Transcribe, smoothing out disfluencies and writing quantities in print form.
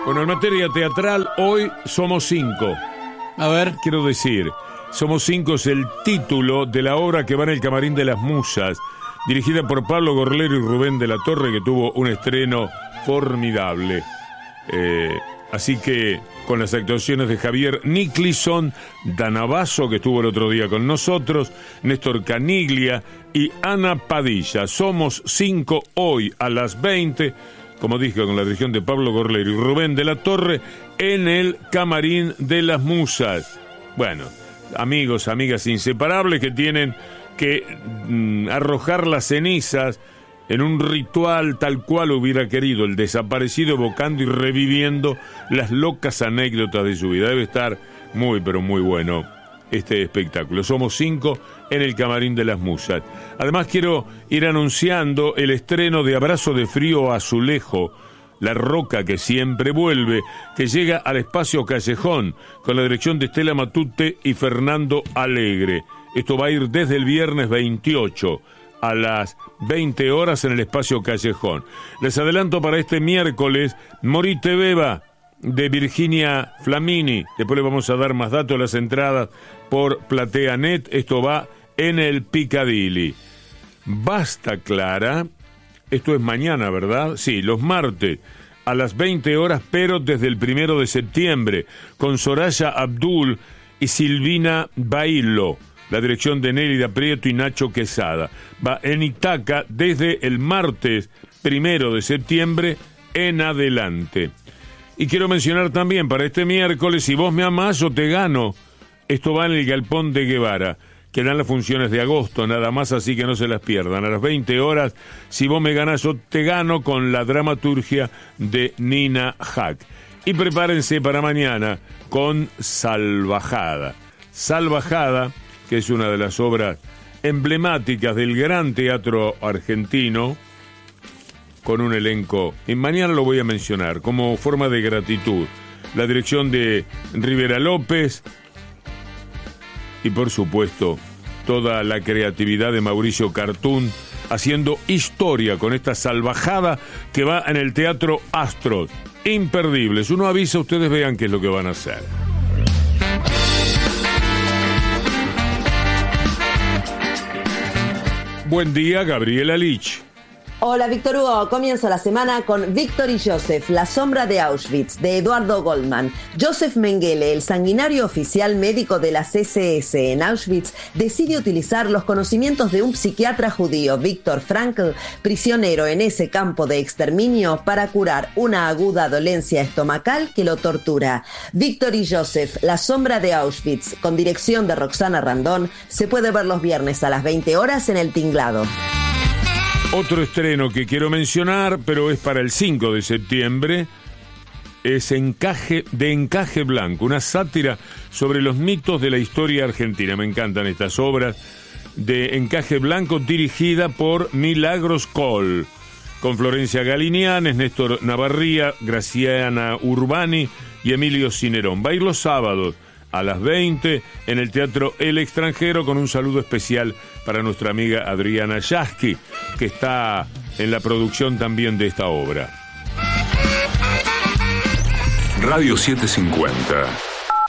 Bueno, en materia teatral, hoy somos 5. A ver. Quiero decir, Somos 5 es el título de la obra que va en el Camarín de las Musas, dirigida por Pablo Gorlero y Rubén de la Torre, que tuvo un estreno formidable. Así que, con las actuaciones de Javier Nicholson, Dana Basso, que estuvo el otro día con nosotros, Néstor Caniglia y Ana Padilla. Somos 5 hoy a las 20, como dije, con la dirección de Pablo Gorlero y Rubén de la Torre, en el Camarín de las Musas. Bueno, amigos, amigas inseparables que tienen que arrojar las cenizas en un ritual tal cual hubiera querido el desaparecido, evocando y reviviendo las locas anécdotas de su vida. Debe estar muy, pero muy bueno este espectáculo. Somos 5 en el Camarín de las Musas. Además, quiero ir anunciando el estreno de Abrazo de Frío Azulejo, La Roca que siempre vuelve, que llega al Espacio Callejón, con la dirección de Estela Matute y Fernando Alegre. Esto va a ir desde el viernes 28 a las 20 horas en el Espacio Callejón. Les adelanto para este miércoles, Morite Beba, de Virginia Flamini. Después le vamos a dar más datos, las entradas por PlateaNet. Esto va en el Piccadilly. Basta Clara, esto es mañana, ¿verdad? Sí, los martes a las 20 horas, pero desde el 1 de septiembre, con Soraya Abdul y Silvina Bailo. La dirección de Nélida Prieto y Nacho Quesada. Va en Itaca desde el martes 1 de septiembre en adelante. Y quiero mencionar también para este miércoles, Si vos me amás, yo te gano. Esto va en el Galpón de Guevara. Quedan las funciones de agosto, nada más, así que no se las pierdan. A las 20 horas, Si vos me ganás, yo te gano, con la dramaturgia de Nina Hack. Y prepárense para mañana con Salvajada. Salvajada, que es una de las obras emblemáticas del gran teatro argentino, con un elenco, y mañana lo voy a mencionar, como forma de gratitud, la dirección de Rivera López, y por supuesto, toda la creatividad de Mauricio Cartún, haciendo historia con esta Salvajada que va en el Teatro Astros. Imperdibles. Uno avisa, ustedes vean qué es lo que van a hacer. Buen día, Gabriela Lich. Hola, Víctor Hugo. Comienzo la semana con Víctor y Joseph, La sombra de Auschwitz, de Eduardo Goldman. Joseph Mengele, el sanguinario oficial médico de las SS en Auschwitz, decide utilizar los conocimientos de un psiquiatra judío, Viktor Frankl, prisionero en ese campo de exterminio, para curar una aguda dolencia estomacal que lo tortura. Víctor y Joseph, La sombra de Auschwitz, con dirección de Roxana Randón, se puede ver los viernes a las 20 horas en El Tinglado. Otro estreno que quiero mencionar, pero es para el 5 de septiembre, es Encaje Blanco, una sátira sobre los mitos de la historia argentina. Me encantan estas obras de Encaje Blanco, dirigida por Milagros Coll, con Florencia Galinianes, Néstor Navarría, Graciana Urbani y Emilio Cinerón. Va a ir los sábados a las 20 en el Teatro El Extranjero, con un saludo especial para nuestra amiga Adriana Yasky, que está en la producción también de esta obra. Radio 750.